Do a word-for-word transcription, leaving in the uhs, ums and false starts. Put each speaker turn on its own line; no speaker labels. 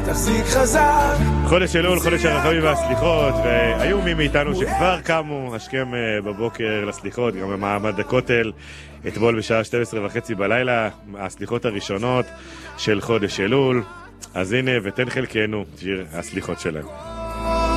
תחזיק חזק.
חודש אלול, חודש הרחמים והסליחות, והיו מי מאיתנו שכבר קמו השכם בבוקר לסליחות, גם במעמד הכותל, אתמול בשעה שתים עשרה וחצי בלילה, הסליחות הראשונות של חודש אלול. אז הנה, ותן חלקנו, שיר הסליחות שלהם.